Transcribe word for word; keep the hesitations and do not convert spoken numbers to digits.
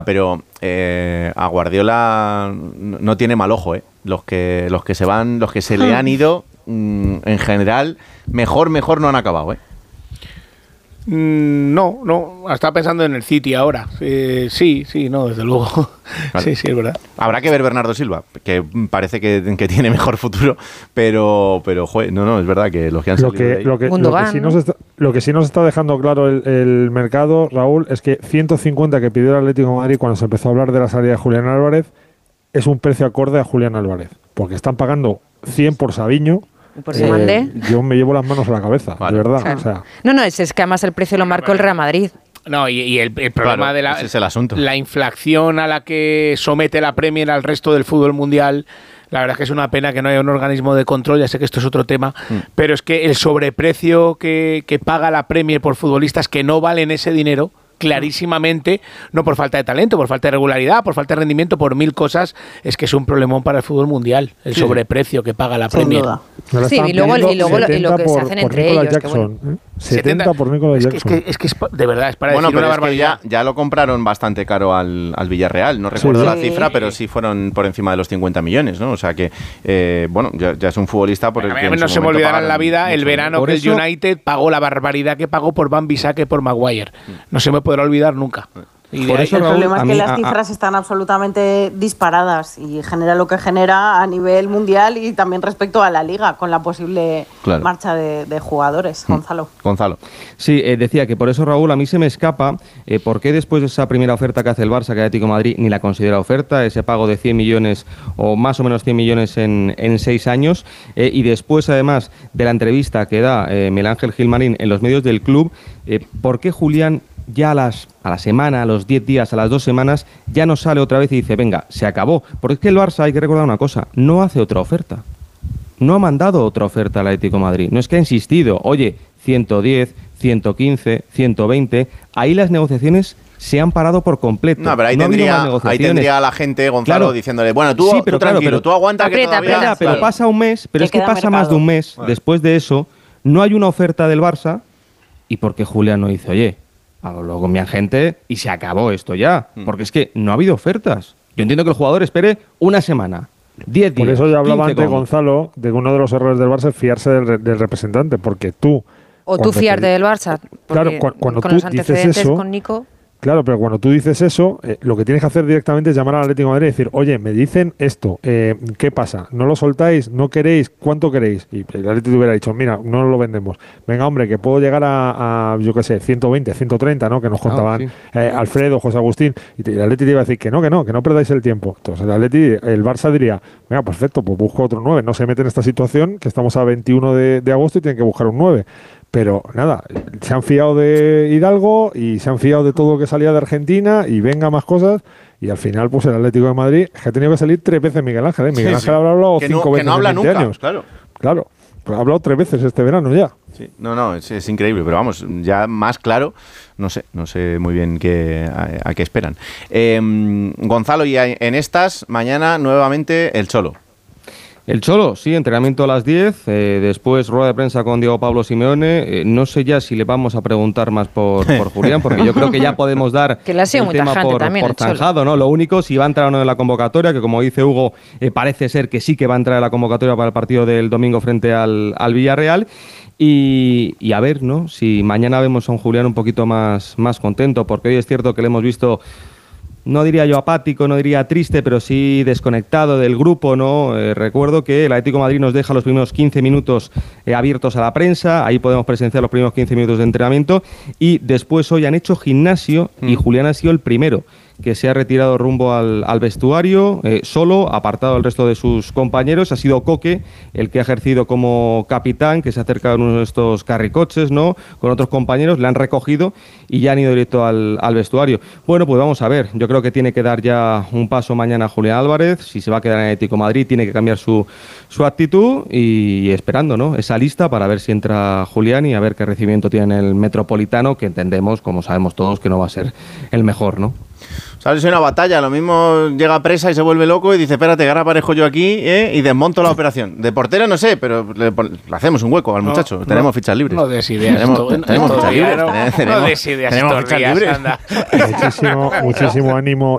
Pero eh, a Guardiola no tiene mal ojo, ¿eh? Los que, los que se van, los que se le han ido, mmm, en general, mejor, mejor no han acabado, ¿eh? Mm, no, no, estaba pensando en el City ahora. Eh, sí, sí, no, desde luego. Vale. Sí, sí, es verdad. Habrá que ver Bernardo Silva, que parece que, que tiene mejor futuro, pero, pero joder, no, no, es verdad que los que han lo salido que, de ahí... Lo que, lo, que sí nos está, lo que sí nos está dejando claro el, el mercado, Raúl, es que ciento cincuenta que pidió el Atlético de Madrid cuando se empezó a hablar de la salida de Julián Álvarez es un precio acorde a Julián Álvarez, porque están pagando cien por Sabiño. Por si mandé. Yo me llevo las manos a la cabeza, vale. De verdad. Claro. O sea. No, no, es, es que además el precio lo marcó el Real Madrid. No, y, y el, el problema claro, de la, ese es el asunto. La inflación a la que somete la Premier al resto del fútbol mundial, la verdad es que es una pena que no haya un organismo de control, ya sé que esto es otro tema, mm. pero es que el sobreprecio que, que paga la Premier por futbolistas que no valen ese dinero, clarísimamente, no por falta de talento, por falta de regularidad, por falta de rendimiento, por mil cosas, es que es un problemón para el fútbol mundial, el sí. sobreprecio que paga la Premier. Sí, y luego, y luego y lo que por, se hacen entre ellos. Jackson, que bueno. ¿eh? setenta por Nicolás es Jackson. Que, es, que, es que es, de verdad, es para bueno, decir pero una es barbaridad. Que ya, ya lo compraron bastante caro al, al Villarreal, no recuerdo sí. la cifra, pero sí fueron por encima de los cincuenta millones, ¿no? O sea que, eh, bueno, ya, ya es un futbolista por el a que mí no se me olvidará en la vida el verano por que eso, el United pagó la barbaridad que pagó por Van Bissaka y por Maguire. No se me podrá olvidar nunca. Y por eso, el Raúl, problema es que mí, las a, cifras a, están absolutamente disparadas y genera lo que genera a nivel mundial y también respecto a la Liga, con la posible claro. marcha de, de jugadores. Gonzalo. Gonzalo. Sí, eh, decía que por eso, Raúl, a mí se me escapa eh, por qué después de esa primera oferta que hace el Barça, que el Atlético de Madrid ni la considera oferta, ese pago de cien millones o más o menos cien millones en, en seis años, eh, y después, además, de la entrevista que da eh, Miguel Ángel Gilmarín en los medios del club, eh, ¿por qué Julián ya a, las, a la semana, a los diez días, a las dos semanas, ya no sale otra vez y dice, venga, se acabó? Porque es que el Barça, hay que recordar una cosa, no hace otra oferta. No ha mandado otra oferta al Atlético de Madrid. No es que ha insistido, oye, ciento diez, ciento quince, ciento veinte, ahí las negociaciones se han parado por completo. No, pero ahí, no tendría, ahí tendría a la gente, Gonzalo, claro. diciéndole, bueno, tú, sí, pero tú claro, tranquilo, pero, tú aguanta aprieta, que todavía... aprieta, pero claro. pasa un mes, pero que es que pasa mercado. más de un mes, vale. Después de eso, no hay una oferta del Barça, y porque Julián no dice, oye, hablo con mi agente y se acabó esto ya, porque es que no ha habido ofertas. Yo entiendo que el jugador espere una semana, diez días. Por eso yo hablaba antes, como. Gonzalo, de que uno de los errores del Barça es fiarse del, del representante, porque tú... O tú fiarte te... del Barça, claro, cu cuando con tú los antecedentes dices eso, con Nico... Claro, pero cuando tú dices eso, eh, lo que tienes que hacer directamente es llamar al Atlético de Madrid y decir, oye, me dicen esto, eh, ¿qué pasa? ¿No lo soltáis? ¿No queréis? ¿Cuánto queréis? Y el Atlético te hubiera dicho, mira, no lo vendemos. Venga, hombre, que puedo llegar a, a yo qué sé, ciento veinte, ciento treinta, ¿no? Que nos contaban ah, sí. eh, Alfredo, José Agustín, y el Atlético te iba a decir que no, que no, que no perdáis el tiempo. Entonces el Atlético, el Barça diría, venga, perfecto, pues busco otro nueve. No se mete en esta situación, que estamos a veintiuno de, de agosto y tienen que buscar un nueve. Pero nada, se han fiado de Hidalgo y se han fiado de todo lo que salía de Argentina y venga más cosas. Y al final, pues el Atlético de Madrid, que ha tenido que salir tres veces Miguel Ángel. ¿eh? Miguel sí, Ángel sí. habrá hablado que cinco no, veces que no habla en veinte nunca, años. Claro, claro. Pues ha hablado tres veces este verano ya. Sí. No, no, es, es increíble. Pero vamos, ya más claro, no sé, no sé muy bien qué, a, a qué esperan. Eh, Gonzalo, y en estas, mañana nuevamente el Cholo. El Cholo, sí, entrenamiento a las diez, eh, después rueda de prensa con Diego Pablo Simeone. Eh, no sé ya si le vamos a preguntar más por, por Julián, porque yo creo que ya podemos dar que le ha sido el muy tema por, también, por zanjado, ¿no? Lo único, si va a entrar o no en la convocatoria, que como dice Hugo, eh, parece ser que sí que va a entrar en la convocatoria para el partido del domingo frente al, al Villarreal. Y, y a ver, ¿no? Si mañana vemos a un Julián un poquito más, más contento, porque hoy es cierto que le hemos visto... No diría yo apático, no diría triste, pero sí desconectado del grupo, ¿no? Eh, recuerdo que el Atlético de Madrid nos deja los primeros quince minutos eh, abiertos a la prensa, ahí podemos presenciar los primeros quince minutos de entrenamiento, y después hoy han hecho gimnasio mm. y Julián ha sido el primero que se ha retirado rumbo al, al vestuario, eh, solo, apartado del resto de sus compañeros. Ha sido Coque el que ha ejercido como capitán, que se ha acercado en uno de estos carricoches, ¿no? Con otros compañeros, le han recogido y ya han ido directo al, al vestuario. Bueno, pues vamos a ver. Yo creo que tiene que dar ya un paso mañana Julián Álvarez. Si se va a quedar en Atlético de Madrid, tiene que cambiar su, su actitud y esperando, ¿no? Esa lista para ver si entra Julián y a ver qué recibimiento tiene el Metropolitano, que entendemos, como sabemos todos, que no va a ser el mejor, ¿no? ¿Sabes? Es una batalla. Lo mismo llega presa y se vuelve loco y dice, espérate, que ahora aparezco yo aquí ¿eh? y desmonto la operación. De portero no sé, pero le, le hacemos un hueco al muchacho. No, tenemos no, fichas libres. No des ideas. Tenemos, esto, tenemos no, fichas libres. No, tenemos, no des ideas. Tenemos fichas libres. Muchísimo, muchísimo ánimo